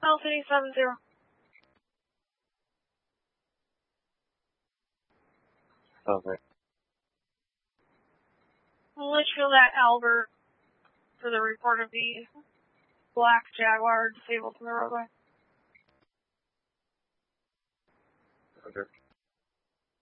Alpha 70. Over. Litchfield at Albert for the report of the black Jaguar disabled from the roadway. Over.